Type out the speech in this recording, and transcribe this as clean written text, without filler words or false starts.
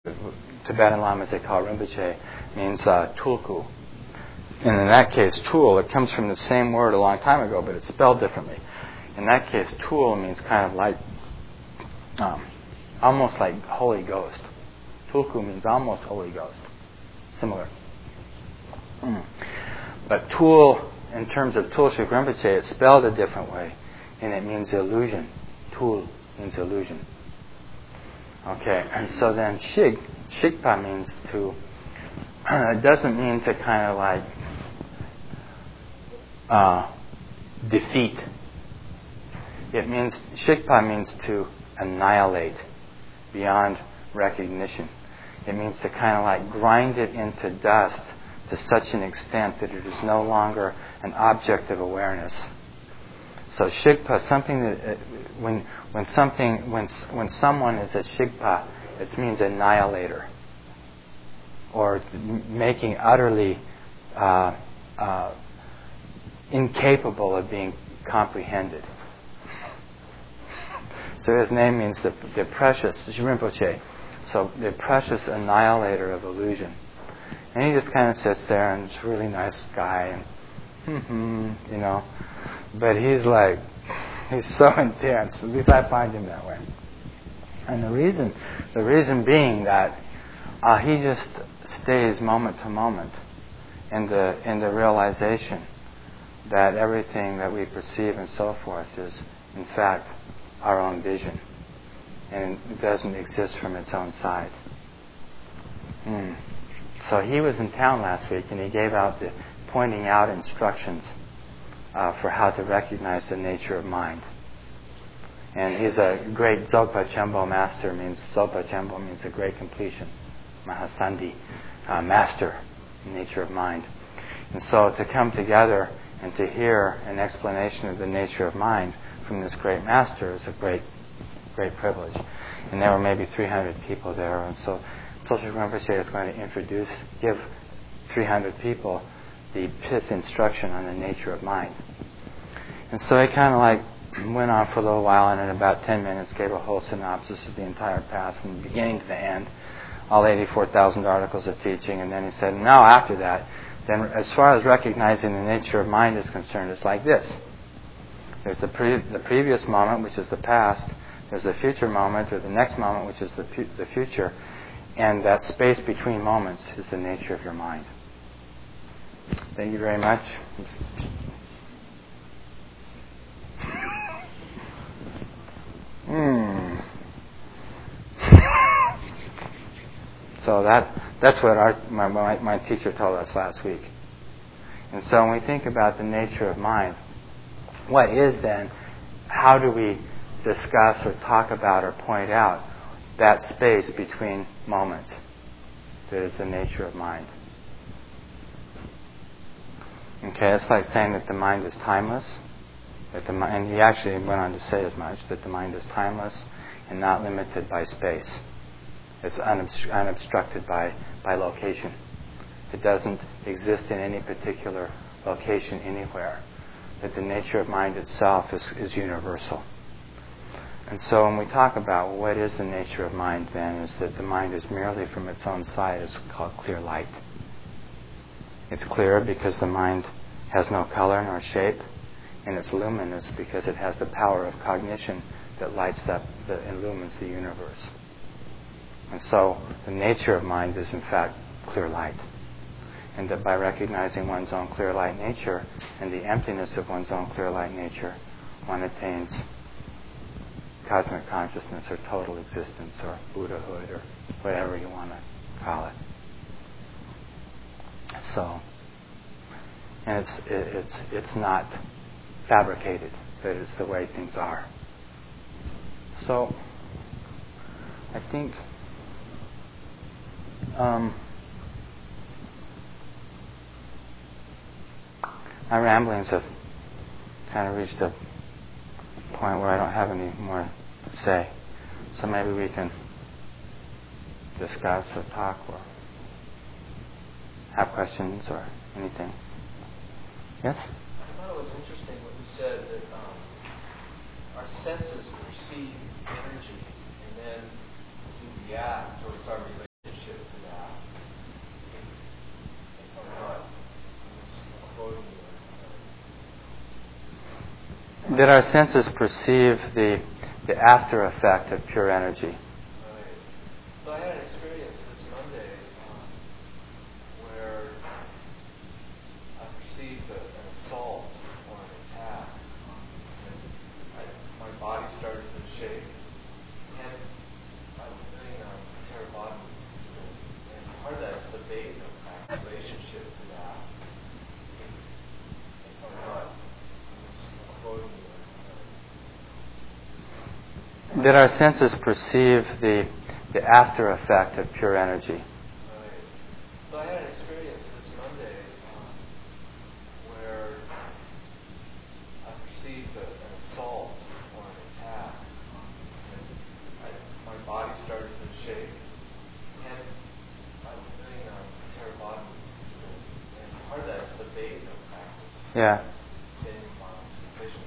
Tibetan Lamas, they call Rinpoche, means tulku. And in that case, tul, it comes from the same word a long time ago, but it's spelled differently. In that case, tul means kind of like, almost like Holy Ghost. Tulku means almost Holy Ghost. Similar. But tul, in terms of Tulshik Rinpoche, it's spelled a different way, and it means illusion. Tul means illusion. Okay, and so then Shigpa means to, it doesn't mean to kind of like defeat. It means, Shigpa means to annihilate beyond recognition. It means to kind of like grind it into dust to such an extent that it is no longer an object of awareness. So Shigpa, something that when someone is a Shigpa, it means annihilator, or making utterly incapable of being comprehended. So his name means the precious Rinpoche, so the precious annihilator of illusion. And he just kind of sits there, and he's a really nice guy, and but he's so intense. At least I find him that way. And the reason being that he just stays moment to moment in the realization that everything that we perceive and so forth is, in fact, our own vision, and it doesn't exist from its own side. So he was in town last week, and he gave out the pointing out instructions for how to recognize the nature of mind. And he's a great Dzogpa Chenpo master. Dzogpa Chenpo means a great completion. Mahasandhi, master, nature of mind. And so to come together and to hear an explanation of the nature of mind from this great master is a great privilege. And there were maybe 300 people there, and so Tulshik Rinpoche is going to give 300 people the fifth instruction on the nature of mind. And so he kind of like went on for a little while, and in about 10 minutes gave a whole synopsis of the entire path from the beginning to the end, all 84,000 articles of teaching, and then he said, now after that, then as far as recognizing the nature of mind is concerned, it's like this. There's the previous moment, which is the past. There's the future moment, or the next moment, which is the future. And that space between moments is the nature of your mind. Thank you very much. So that's what my teacher told us last week. And so when we think about the nature of mind, what is then, how do we discuss or talk about or point out that space between moments that is the nature of mind? Okay, it's like saying that the mind is timeless, and he actually went on to say as much, that the mind is timeless and not limited by space. It's unobstructed by location. It doesn't exist in any particular location anywhere. That the nature of mind itself is universal. And so when we talk about what is the nature of mind, then, is that the mind is merely from its own side. It's called clear light. It's clear because the mind has no color nor shape, and it's luminous because it has the power of cognition that lights up, that illumines the universe. And so the nature of mind is, in fact, clear light. And that by recognizing one's own clear light nature and the emptiness of one's own clear light nature, one attains cosmic consciousness or total existence or Buddhahood or whatever you want to call it. So, and it's not fabricated, that it's the way things are. So, I think my ramblings have kind of reached a point where I don't have any more to say. So maybe we can discuss or talk or have questions or anything. Yes? I thought it was interesting what you said, that our senses perceive energy and then we react towards our relationship Did our senses perceive the after effect of pure energy? Right. So I had an experience this Monday where I perceived an assault or an attack. My body started to shake, and I was doing Theravada, and part of that is the base of my relationship to that. If I'm not, I'm just quoting you. Did our senses perceive the after effect of pure energy? Right. So I had an experience this Monday where I perceived an assault or an attack. My body started to shake, and I was doing Theravada, and part of that is the base of practice. Yeah.